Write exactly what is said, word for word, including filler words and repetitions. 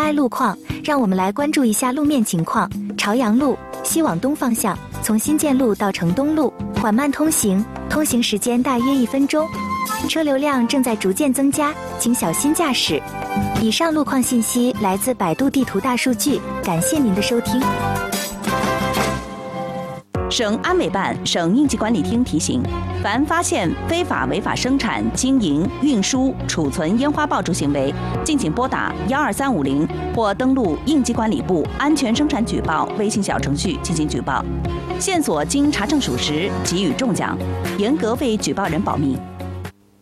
爱路况，让我们来关注一下路面情况。朝阳路西往东方向，从新建路到城东路缓慢通行，通行时间大约一分钟，车流量正在逐渐增加，请小心驾驶。以上路况信息来自百度地图大数据，感谢您的收听。 省安委办、省应急管理厅提醒：凡发现非法违法生产、经营、运输、储存烟花爆竹行为，敬请拨打幺二三五零或登录应急管理部安全生产举报微信小程序进行举报。线索经查证属实，给予重奖，严格为举报人保密。